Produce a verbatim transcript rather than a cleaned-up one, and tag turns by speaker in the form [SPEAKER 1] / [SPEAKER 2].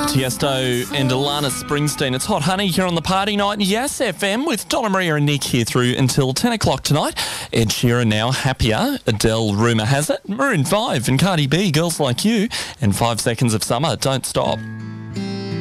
[SPEAKER 1] Tiesto and Alana Springsteen. It's Hot Honey here on the Party Night. Yes, F M with Donna Maria and Nick here through until ten o'clock tonight. Ed Sheeran now happier. Adele, rumour has it. Maroon five and Cardi B, Girls Like You. And five seconds of summer. Don't stop.